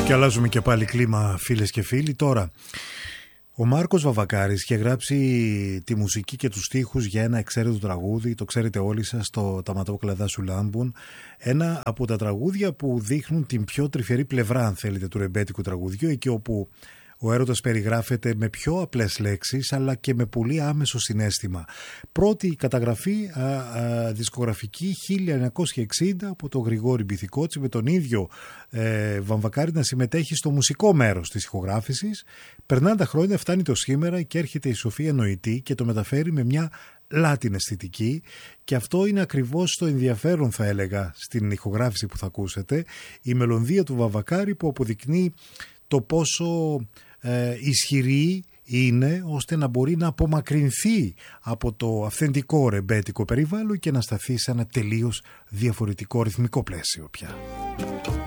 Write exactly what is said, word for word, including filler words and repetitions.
Και αλλάζουμε και πάλι κλίμα, φίλες και φίλοι. Τώρα, ο Μάρκος Βαβακάρης είχε γράψει τη μουσική και τους στίχους για ένα εξαίρετο τραγούδι, το ξέρετε όλοι σας, το «Τα ματόκλαδά σου λάμπουν». Ένα από τα τραγούδια που δείχνουν την πιο τρυφερή πλευρά, αν θέλετε, του ρεμπέτικου τραγουδιού, εκεί όπου ο έρωτας περιγράφεται με πιο απλές λέξεις αλλά και με πολύ άμεσο συναίσθημα. Πρώτη καταγραφή α, α, δισκογραφική χίλια εννιακόσια εξήντα από τον Γρηγόρη Μπιθικότσι, με τον ίδιο ε, Βαμβακάρη να συμμετέχει στο μουσικό μέρος της ηχογράφησης. Περνάνε τα χρόνια, φτάνει το σήμερα και έρχεται η Σοφία Νοητή και το μεταφέρει με μια Latin αισθητική, και αυτό είναι ακριβώς το ενδιαφέρον, θα έλεγα, στην ηχογράφηση που θα ακούσετε. Η μελωδία του Βαμβακάρη που αποδεικνύει το πόσο ε, ισχυρή είναι ώστε να μπορεί να απομακρυνθεί από το αυθεντικό ρεμπέτικο περιβάλλον και να σταθεί σε ένα τελείως διαφορετικό ρυθμικό πλαίσιο πια.